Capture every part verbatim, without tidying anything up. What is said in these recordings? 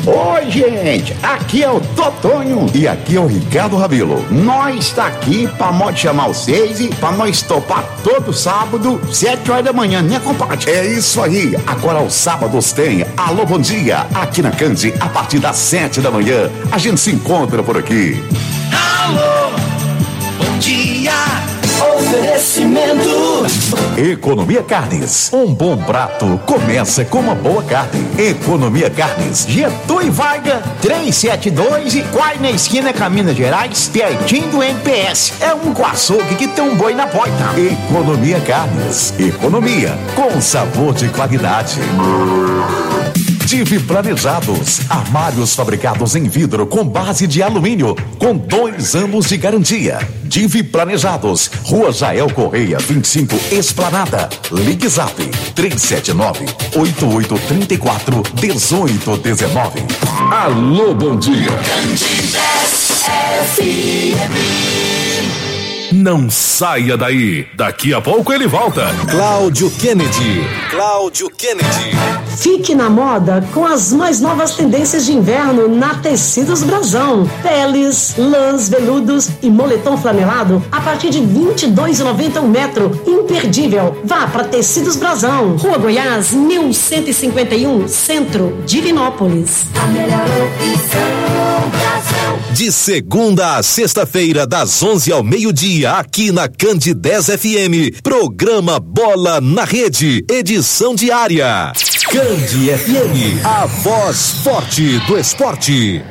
Oi, gente, aqui é o Totonho e aqui é o Ricardo Rabelo. Nós está aqui para nós chamar vocês e para nós topar todo sábado, sete horas da manhã, né, compadre? É isso aí. Agora aos sábados tem Alô Bom Dia, aqui na Cande, a partir das sete da manhã. A gente se encontra por aqui. Alô, bom dia. Oferecimento Economia Carnes. Um bom prato começa com uma boa carne. Economia Carnes. Getúlio e Vargas, trezentos e setenta e dois e quase na esquina com Minas Gerais, pertinho do M P S. É um açougue que tem um boi na porta. Economia Carnes. Economia com sabor de qualidade. Divi Planejados, armários fabricados em vidro com base de alumínio, com dois anos de garantia. Divi Planejados, Rua Jael Correia, vinte e cinco, Esplanada. Ligue Zap três sete nove, oito oito três quatro, um oito um nove. Alô, bom dia. Não saia daí. Daqui a pouco ele volta. Cláudio Kennedy. Cláudio Kennedy. Fique na moda com as mais novas tendências de inverno na Tecidos Brasão. Peles, lãs, veludos e moletom flanelado a partir de vinte e dois reais e noventa centavos um metro. Imperdível. Vá para Tecidos Brasão. Rua Goiás, mil cento e cinquenta e um, Centro, Divinópolis. A melhor opção, Brasão. De segunda a sexta-feira, das onze ao meio-dia, aqui na Cande dez F M. Programa Bola na Rede, edição diária. Cande F M, a voz forte do esporte.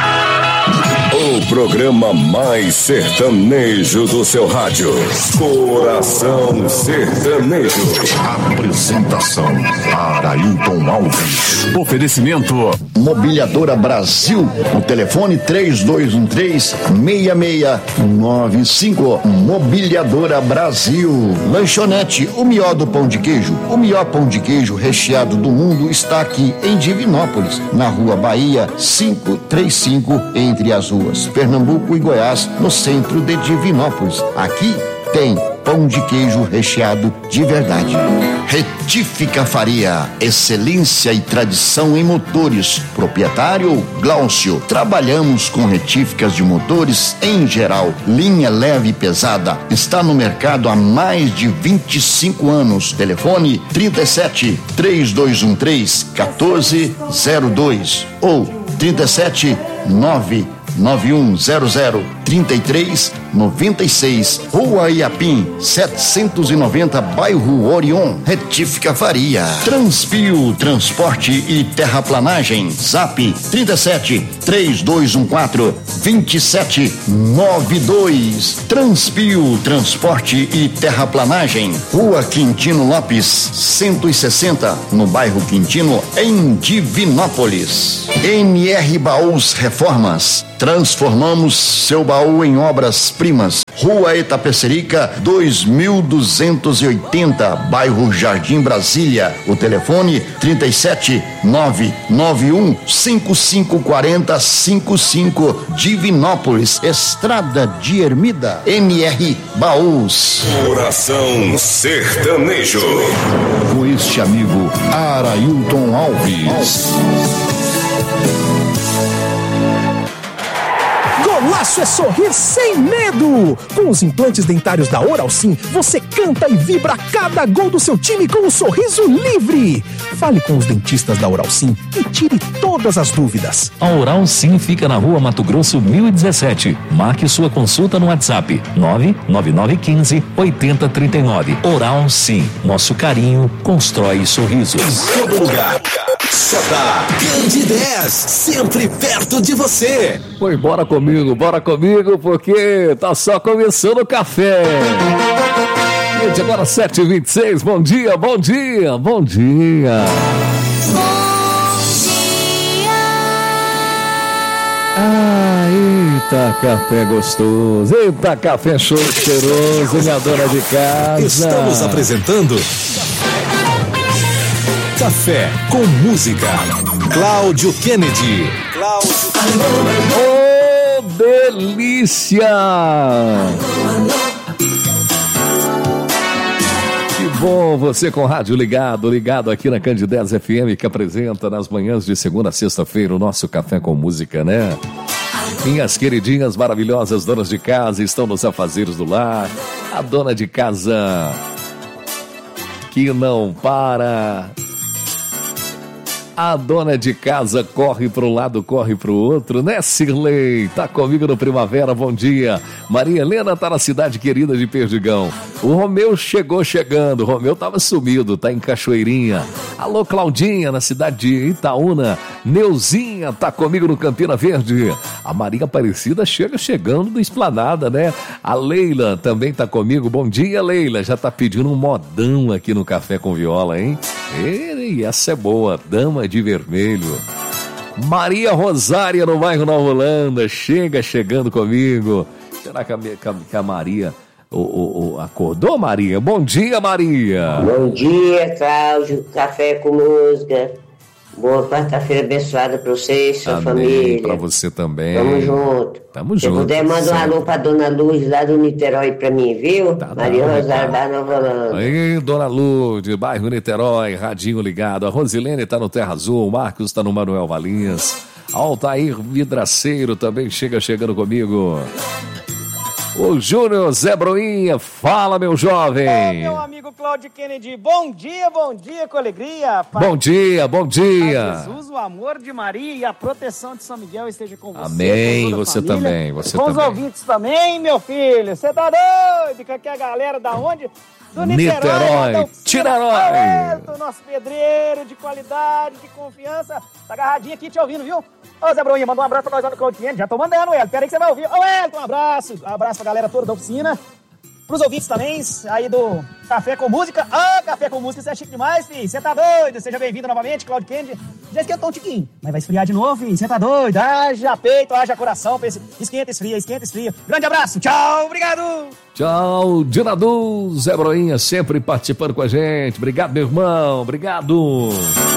O programa mais sertanejo do seu rádio. Coração Sertanejo. Apresentação: Arailton Alves. Oferecimento: Mobiliadora Brasil. O telefone três dois um três, seis seis nove cinco. Mobiliadora Brasil. Lanchonete, o melhor do pão de queijo. O melhor pão de queijo recheado do mundo está aqui em Divinópolis, na Rua Bahia quinhentos e trinta e cinco, entre as ruas Pernambuco e Goiás, no centro de Divinópolis. Aqui tem pão de queijo recheado de verdade. Retífica Faria, excelência e tradição em motores. Proprietário Glaucio. Trabalhamos com retíficas de motores em geral. Linha leve e pesada. Está no mercado há mais de vinte e cinco anos. Telefone trinta e sete, três dois um três, um quatro zero dois ou trinta e sete, nove nove um zero zero, três três nove seis. Rua Iapim, setecentos e noventa, bairro Orion. Retífica Faria. Transpio, transporte e terraplanagem. Zap trinta e sete, três dois um quatro, dois sete nove dois. Transpio, transporte e terraplanagem. Rua Quintino Lopes, cento e sessenta, no bairro Quintino, em Divinópolis. N R Baús Reformas. Transformamos seu baú em obras-primas. Rua Itapecerica, dois mil duzentos e oitenta, bairro Jardim Brasília. O telefone trinta e sete, nove nove um, cinco cinco quatro zero cinco cinco, Divinópolis, Estrada de Ermida. N R Baús. Coração Sertanejo. Com este amigo Arailton Alves. Golaço é sorrir sem medo! Com os implantes dentários da Oral Sim, você canta e vibra cada gol do seu time com um sorriso livre! Fale com os dentistas da Oral Sim e tire todas as dúvidas. A Oral Sim fica na Rua Mato Grosso mil e dezessete. Marque sua consulta no WhatsApp nove nove nove um cinco, oito zero três nove. Oral Sim, nosso carinho constrói sorrisos. Em todo lugar. Só dá Cande dez, sempre perto de você. Pois bora comigo, bora comigo, porque tá só começando o café. Gente, agora sete e vinte e seis, bom dia, bom dia, bom dia. Bom dia. Ah, eita, café gostoso, eita, café show cheiroso, minha dona de casa. Estamos apresentando Café com Música. Cláudio Kennedy. Cláudio Kennedy. Oh, delícia! Que bom você com o rádio ligado, ligado aqui na Candidez F M, que apresenta nas manhãs de segunda a sexta-feira o nosso Café com Música, né? Minhas queridinhas maravilhosas donas de casa estão nos afazeres do lar. A dona de casa que não para. A dona de casa corre para um lado, corre para o outro, né, Cirlei? Tá comigo no Primavera, bom dia. Maria Helena tá na cidade querida de Perdigão. O Romeu chegou chegando, o Romeu tava sumido, tá em Cachoeirinha. Alô, Claudinha, na cidade de Itaúna. Neuzinha tá comigo no Campina Verde. A Maria Aparecida chega chegando do Esplanada, né? A Leila também tá comigo, bom dia, Leila. Já tá pedindo um modão aqui no Café com Viola, hein? E essa é boa, Dama de Vermelho. Maria Rosária no bairro Nova Holanda, chega chegando comigo. Será que a, que a Maria o, o, o, acordou, Maria? Bom dia, Maria. Bom dia, Cláudio. Café com música. Boa quarta-feira abençoada para você e sua Amém, família. Para você também. Tamo junto. Tamo Se junto. Se puder, manda um alô pra Dona Luz lá do Niterói pra mim, viu? Tá, Maria tá, Rosário tá. da Nova Holanda. Aí, Dona Lúcia, bairro Niterói, radinho ligado. A Rosilene tá no Terra Azul, o Marcos tá no Manuel Valinhas. Altair Vidraceiro também chega chegando comigo. O Júnior Zé Broinha, fala, meu jovem. Ô, meu amigo Claudio Kennedy, bom dia, bom dia, com alegria. Pai. Bom dia, bom dia. A Jesus, o amor de Maria e a proteção de São Miguel esteja com você. Amém, com você família, também, você com também. Com os ouvintes também, meu filho. Você tá doido? Que aqui a galera da onde? Do Niterói. Niterói, Tirarói. O nosso pedreiro de qualidade, de confiança. Tá agarradinho aqui te ouvindo, viu? Ô, Zé Broinha, manda um abraço pra nós lá no Claudio Kennedy. Já tô mandando, Hélio. Pera aí que você vai ouvir. Ô, Hélio, um abraço. Um abraço pra galera toda da oficina. Pros ouvintes também, aí do Café com Música. Ah, Café com Música, você é chique demais, filho. Você tá doido? Seja bem-vindo novamente, Claudio Kennedy. Já esquentou um tiquinho, mas vai esfriar de novo, filho. Você tá doido? Haja peito, haja coração. Pense... Esquenta, esfria, esquenta, esfria. Grande abraço, tchau, obrigado. Tchau, Dinadu, Zé Broinha sempre participando com a gente. Obrigado, meu irmão, obrigado.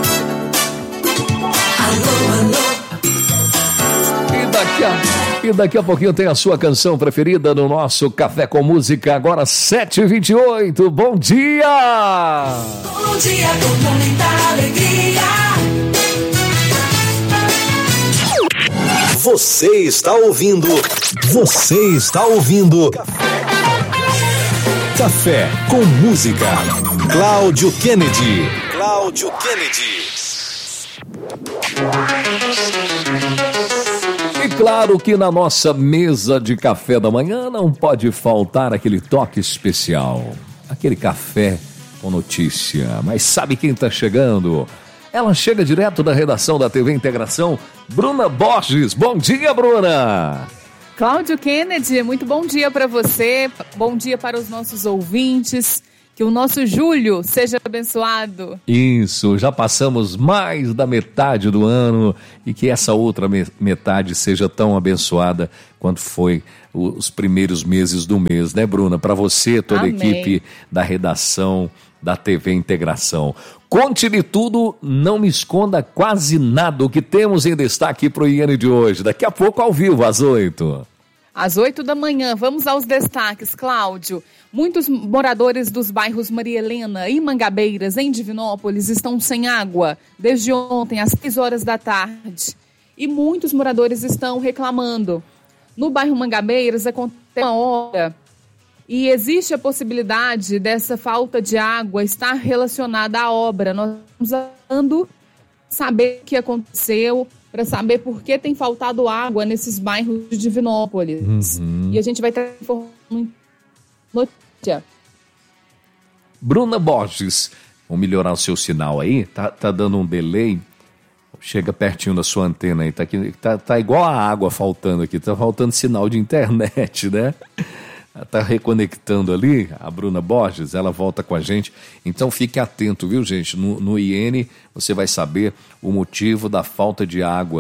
Alô, alô. E daqui a, e daqui a pouquinho tem a sua canção preferida no nosso Café com Música, agora sete e vinte e oito. Bom dia! Bom dia com muita alegria. Você está ouvindo. Você está ouvindo. Café com Música. Cláudio Kennedy. Cláudio Kennedy. E claro que na nossa mesa de café da manhã não pode faltar aquele toque especial. Aquele café com notícia. Mas sabe quem está chegando? Ela chega direto da redação da T V Integração, Bruna Borges. Bom dia, Bruna! Cláudio Kennedy, muito bom dia para você, bom dia para os nossos ouvintes, que o nosso julho seja abençoado. Isso, já passamos mais da metade do ano e que essa outra metade seja tão abençoada quanto foi os primeiros meses do mês, né, Bruna? Para você, toda Amém. a equipe da redação da T V Integração. Conte-me tudo, não me esconda quase nada o que temos em destaque para o I N de hoje. Daqui a pouco ao vivo, às oito. Às oito da manhã, vamos aos destaques, Cláudio. Muitos moradores dos bairros Maria Helena e Mangabeiras, em Divinópolis, estão sem água desde ontem, às seis horas da tarde. E muitos moradores estão reclamando. No bairro Mangabeiras, acontece uma obra e existe a possibilidade dessa falta de água estar relacionada à obra. Nós estamos tentando saber o que aconteceu, para saber por que tem faltado água nesses bairros de Divinópolis. Uhum. E a gente vai estar informando notícia. Bruna Borges, vamos melhorar o seu sinal aí, tá, tá dando um delay, chega pertinho da sua antena aí, tá, aqui, tá, tá igual a água faltando aqui, tá faltando sinal de internet, né? Tá reconectando ali, a Bruna Borges, ela volta com a gente, então fique atento, viu, gente? No, no I N você vai saber o motivo da falta de água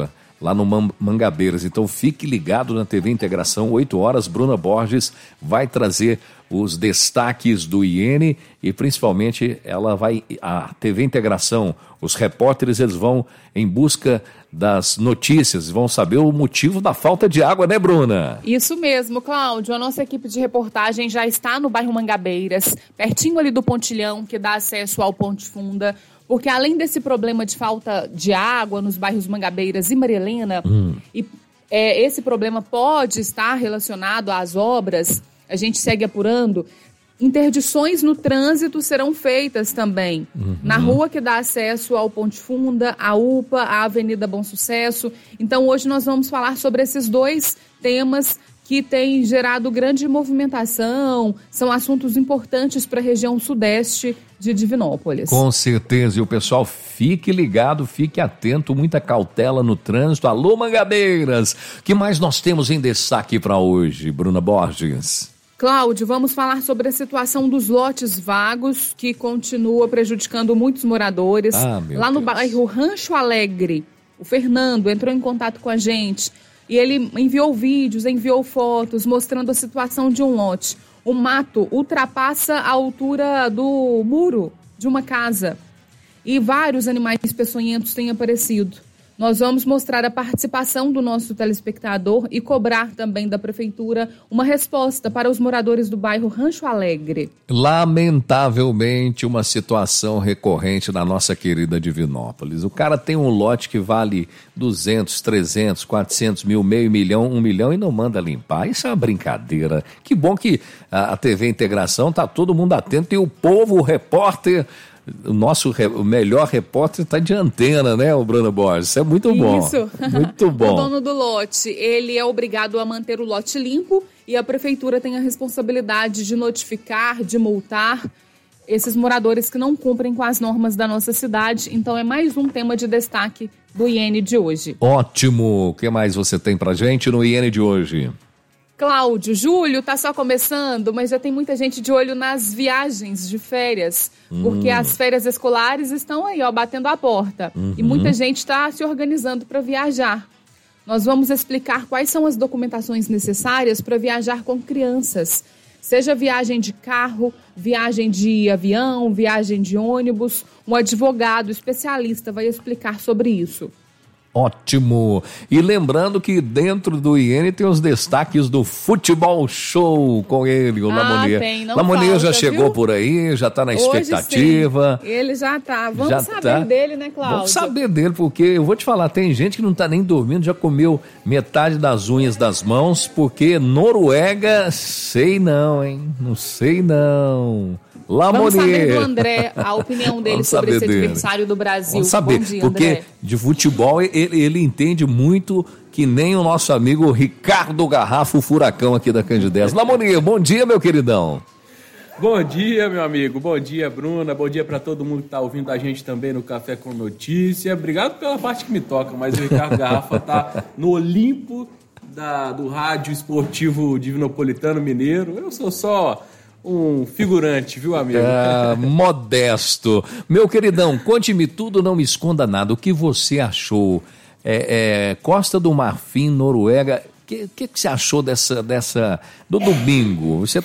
lá no Mangabeiras. Então fique ligado na T V Integração, oito horas, Bruna Borges vai trazer os destaques do I N e principalmente ela vai, a T V Integração, os repórteres eles vão em busca das notícias, vão saber o motivo da falta de água, né, Bruna? Isso mesmo, Cláudio, a nossa equipe de reportagem já está no bairro Mangabeiras, pertinho ali do pontilhão que dá acesso ao Ponte Funda, porque além desse problema de falta de água nos bairros Mangabeiras e Maria Helena, hum. e é, esse problema pode estar relacionado às obras, a gente segue apurando, interdições no trânsito serão feitas também. Uhum. Na rua que dá acesso ao Ponte Funda, à U P A, à Avenida Bom Sucesso. Então hoje nós vamos falar sobre esses dois temas que têm gerado grande movimentação, são assuntos importantes para a região sudeste de Divinópolis. Com certeza, e o pessoal fique ligado, fique atento, muita cautela no trânsito. Alô, Mangabeiras! O que mais nós temos em destaque para hoje, Bruna Borges? Cláudio, vamos falar sobre a situação dos lotes vagos, que continua prejudicando muitos moradores. Ah, Lá no Deus. bairro Rancho Alegre, o Fernando entrou em contato com a gente e ele enviou vídeos, enviou fotos mostrando a situação de um lote. O mato ultrapassa a altura do muro de uma casa e vários animais peçonhentos têm aparecido. Nós vamos mostrar a participação do nosso telespectador e cobrar também da prefeitura uma resposta para os moradores do bairro Rancho Alegre. Lamentavelmente, uma situação recorrente na nossa querida Divinópolis. O cara tem um lote que vale duzentos, trezentos, quatrocentos mil, meio milhão, um milhão e não manda limpar. Isso é uma brincadeira. Que bom que a T V Integração tá todo mundo atento e o povo, o repórter... O nosso re, o melhor repórter está de antena, né, o Bruno Borges? Isso é muito bom. Isso. Muito bom. O dono do lote, ele é obrigado a manter o lote limpo e a prefeitura tem a responsabilidade de notificar, de multar esses moradores que não cumprem com as normas da nossa cidade. Então é mais um tema de destaque do I N de hoje. Ótimo. O que mais você tem pra gente no I N de hoje? Cláudio, julho está só começando, mas já tem muita gente de olho nas viagens de férias, hum. porque as férias escolares estão aí, ó, batendo a porta. Uhum. E muita gente está se organizando para viajar. Nós vamos explicar quais são as documentações necessárias para viajar com crianças. Seja viagem de carro, viagem de avião, viagem de ônibus. Um advogado especialista vai explicar sobre isso. Ótimo! E lembrando que dentro do I N tem os destaques do Futebol Show com ele, o ah, Lamonier. Tem, não Lamonier falta, já chegou viu? por aí, já está na Hoje, expectativa. Sim. Ele já está. Vamos já saber tá. dele, né, Cláudio? Vamos saber dele, porque eu vou te falar, tem gente que não está nem dormindo, já comeu metade das unhas das mãos, porque Noruega, sei não, hein? Não sei não. Lamonier. Vamos saber do André, a opinião dele Vamos sobre esse dele. adversário do Brasil. Vamos saber, Bom dia, porque André. de futebol ele, ele entende muito que nem o nosso amigo Ricardo Garrafo, o furacão aqui da Candidez. Lamonier, bom dia, meu queridão. Bom dia, meu amigo. Bom dia, Bruna. Bom dia para todo mundo que está ouvindo a gente também no Café com Notícia. Obrigado pela parte que me toca, mas o Ricardo Garrafa está no Olimpo da, do rádio esportivo divinopolitano mineiro. Eu sou só... um figurante, viu, amigo? É, modesto. Meu queridão, conte-me tudo, não me esconda nada. O que você achou? É, é, Costa do Marfim, Noruega, o que, que, que você achou dessa, dessa, do domingo? Você